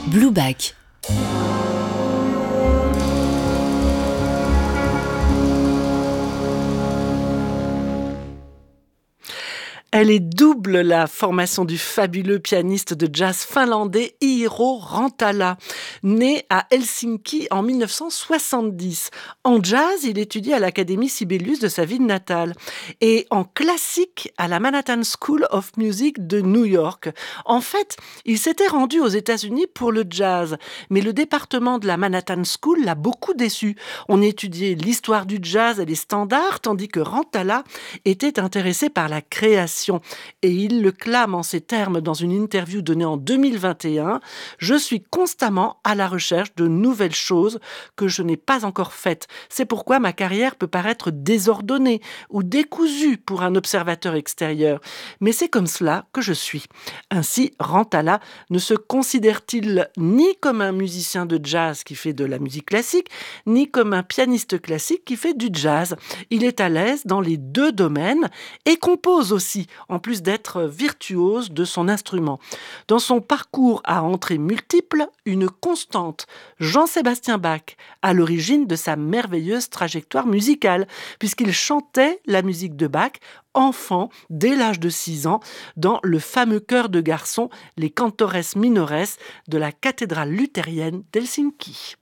Blueback. Elle est double, la formation du fabuleux pianiste de jazz finlandais Iiro Rantala, né à Helsinki en 1970. En jazz, il étudie à l'Académie Sibelius de sa ville natale et en classique à la Manhattan School of Music de New York. En fait, il s'était rendu aux États-Unis pour le jazz, mais le département de la Manhattan School l'a beaucoup déçu. On étudiait l'histoire du jazz et les standards, tandis que Rantala était intéressé par la création. Et il le clame en ces termes dans une interview donnée en 2021. Je suis constamment à la recherche de nouvelles choses que je n'ai pas encore faites. C'est pourquoi ma carrière peut paraître désordonnée ou décousue pour un observateur extérieur. Mais c'est comme cela que je suis. Ainsi, Rantala ne se considère-t-il ni comme un musicien de jazz qui fait de la musique classique, ni comme un pianiste classique qui fait du jazz. Il est à l'aise dans les deux domaines et compose aussi, en plus d'être virtuose de son instrument. Dans son parcours à entrées multiples, une constante, Jean-Sébastien Bach, à l'origine de sa merveilleuse trajectoire musicale, puisqu'il chantait la musique de Bach enfant, dès l'âge de 6 ans, dans le fameux chœur de garçons, les Cantores Minores de la cathédrale luthérienne d'Helsinki.